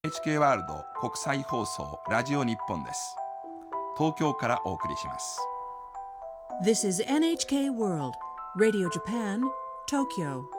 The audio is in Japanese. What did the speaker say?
NHK ワールド国際放送ラジオ日本です。東京からお送りします。 This is NHK World Radio Japan, Tokyo.